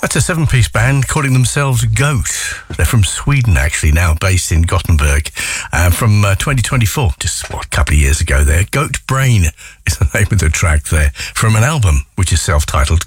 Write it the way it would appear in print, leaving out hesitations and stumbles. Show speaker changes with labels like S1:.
S1: That's a 7-piece band calling themselves Goat. They're from Sweden, actually, now based in Gothenburg. From 2024, just a couple of years ago there. Goat Brain is the name of the track there, from an album which is self-titled